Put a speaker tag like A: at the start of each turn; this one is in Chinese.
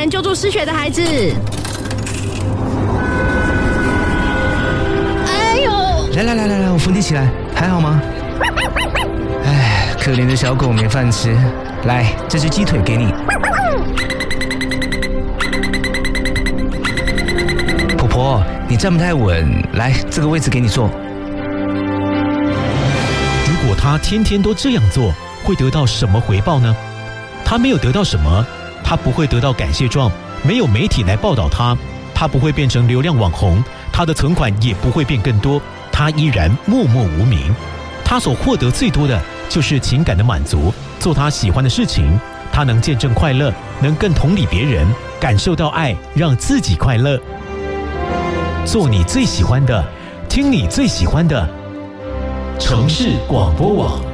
A: 员救助失学的孩子。哎呦！
B: 来，我扶你起来，还好吗？哎，可怜的小狗没饭吃，来，这只鸡腿给你。婆婆，你站不太稳，来，这个位置给你坐。
C: 如果他天天都这样做，会得到什么回报呢？他没有得到什么，他不会得到感谢状，没有媒体来报道他，他不会变成流量网红，他的存款也不会变更多，他依然默默无名。他所获得最多的就是情感的满足，做他喜欢的事情，他能见证快乐，能更同理别人，感受到爱，让自己快乐。做你最喜欢的，听你最喜欢的，城市广播网。